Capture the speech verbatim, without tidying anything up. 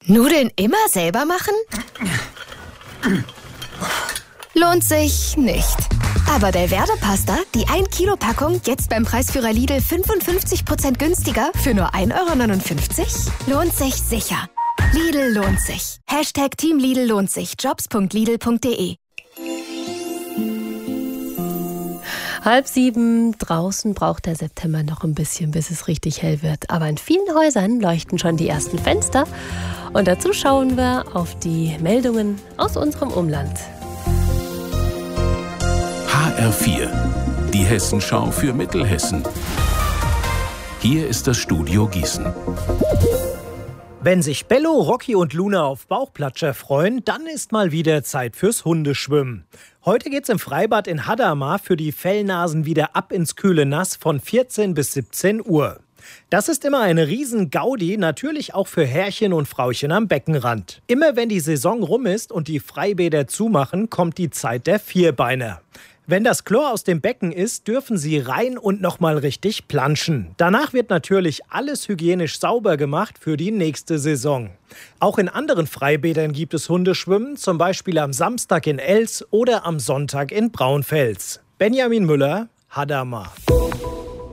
Nudeln immer selber machen? Lohnt sich nicht. Aber Belverde-Pasta, die ein Kilo Packung, jetzt beim Preisführer Lidl fünfundfünfzig Prozent günstiger für nur ein Euro neunundfünfzig? Lohnt sich sicher. Lidl lohnt sich. Hashtag Team Lidl lohnt sich. Jobs punkt lidl punkt de. Halb sieben, draußen braucht der September noch ein bisschen, bis es richtig hell wird. Aber in vielen Häusern leuchten schon die ersten Fenster. Und dazu schauen wir auf die Meldungen aus unserem Umland. H R vier, die Hessenschau für Mittelhessen. Hier ist das Studio Gießen. Wenn sich Bello, Rocky und Luna auf Bauchplatscher freuen, dann ist mal wieder Zeit fürs Hundeschwimmen. Heute geht's im Freibad in Hadamar für die Fellnasen wieder ab ins kühle Nass von vierzehn bis siebzehn Uhr. Das ist immer eine Riesen-Gaudi, natürlich auch für Herrchen und Frauchen am Beckenrand. Immer wenn die Saison rum ist und die Freibäder zumachen, kommt die Zeit der Vierbeiner. Wenn das Chlor aus dem Becken ist, dürfen sie rein und nochmal richtig planschen. Danach wird natürlich alles hygienisch sauber gemacht für die nächste Saison. Auch in anderen Freibädern gibt es Hundeschwimmen, zum Beispiel am Samstag in Els oder am Sonntag in Braunfels. Benjamin Müller, Hadamar.